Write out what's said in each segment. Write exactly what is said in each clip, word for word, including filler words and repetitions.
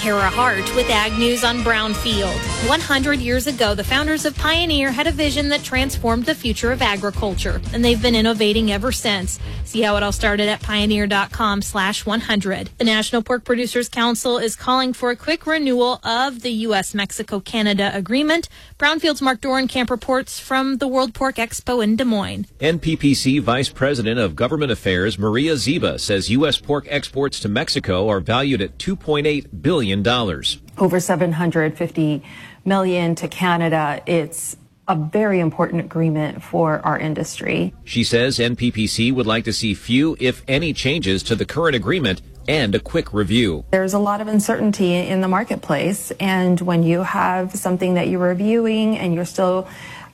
Kara Hart with Ag News on Brownfield. one hundred years ago, the founders of Pioneer had a vision that transformed the future of agriculture, and they've been innovating ever since. See how it all started at pioneer.com slash 100. The National Pork Producers Council is calling for a quick renewal of the U S Mexico Canada agreement. Brownfield's Mark Dorenkamp reports from the World Pork Expo in Des Moines. N P P C Vice President of Government Affairs Maria Ziba says U S pork exports to Mexico are valued at two point eight billion dollars. Over seven hundred fifty million dollars to Canada. It's a very important agreement for our industry. She says N P P C would like to see few, if any, changes to the current agreement and a quick review. There's a lot of uncertainty in the marketplace, and when you have something that you're reviewing and you're still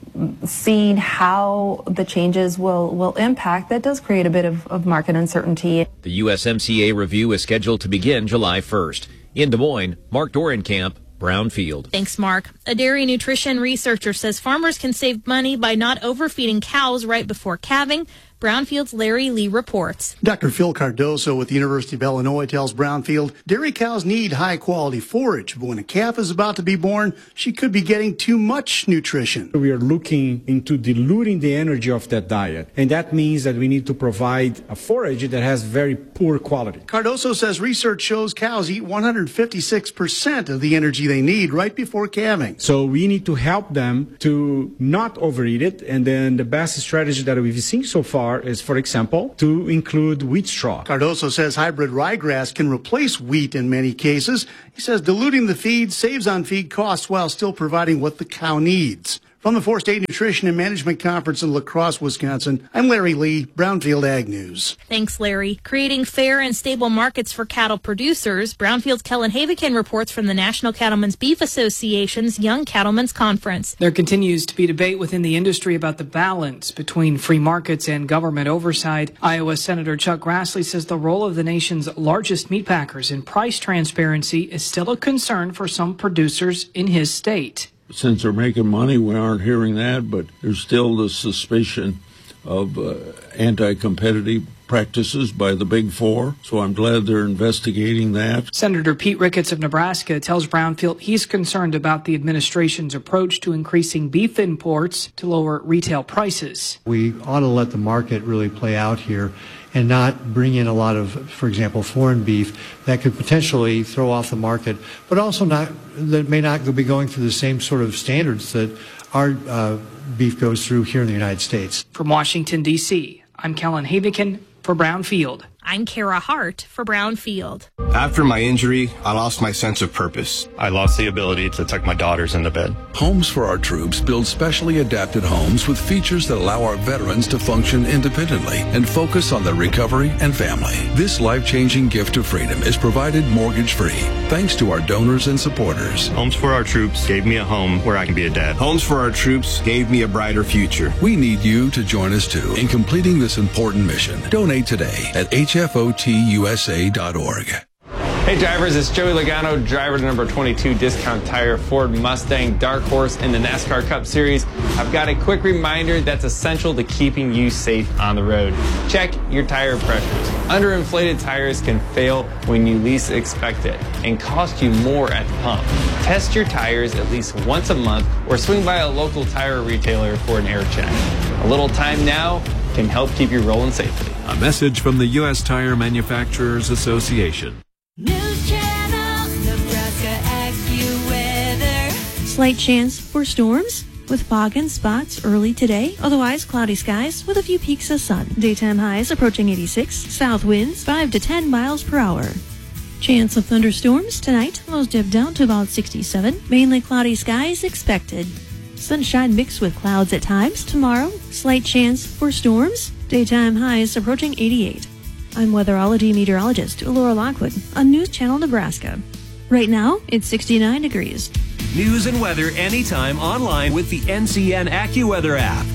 seeing how the changes will, will impact, that does create a bit of, of market uncertainty. The U S M C A review is scheduled to begin July first. In Des Moines, Mark Dorenkamp, Brownfield. Thanks, Mark. A dairy nutrition researcher says farmers can save money by not overfeeding cows right before calving. Brownfield's Larry Lee reports. Doctor Phil Cardoso with the University of Illinois tells Brownfield dairy cows need high-quality forage, but when a calf is about to be born, she could be getting too much nutrition. We are looking into diluting the energy of that diet, and that means that we need to provide a forage that has very poor quality. Cardoso says research shows cows eat one hundred fifty-six percent of the energy they need right before calving. So we need to help them to not overeat it, and then the best strategy that we've seen so far is, for example, to include wheat straw. Cardoso says hybrid ryegrass can replace wheat in many cases. He says diluting the feed saves on feed costs while still providing what the cow needs. From the Four State Nutrition and Management Conference in La Crosse, Wisconsin, I'm Larry Lee, Brownfield Ag News. Thanks, Larry. Creating fair and stable markets for cattle producers, Brownfield's Kellen Havikin reports from the National Cattlemen's Beef Association's Young Cattlemen's Conference. There continues to be debate within the industry about the balance between free markets and government oversight. Iowa Senator Chuck Grassley says the role of the nation's largest meat packers in price transparency is still a concern for some producers in his state. Since they're making money, we aren't hearing that, but there's still the suspicion of uh, anti-competitive practices by the Big Four, so I'm glad they're investigating that. Senator Pete Ricketts of Nebraska tells Brownfield he's concerned about the administration's approach to increasing beef imports to lower retail prices. We ought to let the market really play out here and not bring in a lot of, for example, foreign beef that could potentially throw off the market, but also not that may not be going through the same sort of standards that our uh, beef goes through here in the United States. From Washington, D C, I'm Kellen Havikin for Brownfield. I'm Kara Hart for Brownfield. After my injury, I lost my sense of purpose. I lost the ability to tuck my daughters into bed. Homes for Our Troops builds specially adapted homes with features that allow our veterans to function independently and focus on their recovery and family. This life-changing gift of freedom is provided mortgage-free thanks to our donors and supporters. Homes for Our Troops gave me a home where I can be a dad. Homes for Our Troops gave me a brighter future. We need you to join us too in completing this important mission. Donate today at H F O T U S A dot org. Hey drivers, it's Joey Logano, driver to number twenty-two Discount Tire Ford Mustang Dark Horse in the NASCAR Cup Series. I've got a quick reminder that's essential to keeping you safe on the road. Check your tire pressures. Underinflated tires can fail when you least expect it and cost you more at the pump. Test your tires at least once a month or swing by a local tire retailer for an air check. A little time now can help keep you rolling safely. A message from the U S Tire Manufacturers Association. News Channel, Nebraska AccuWeather. Slight chance for storms with fog and spots early today. Otherwise, cloudy skies with a few peaks of sun. Daytime highs approaching eighty-six. South winds five to ten miles per hour. Chance of thunderstorms tonight. Lows dip down to about sixty-seven. Mainly cloudy skies expected. Sunshine mixed with clouds at times. Tomorrow, slight chance for storms. Daytime highs approaching eighty-eight. I'm weatherology meteorologist Laura Lockwood on News Channel Nebraska. Right now, it's sixty-nine degrees. News and weather anytime online with the N C N AccuWeather app.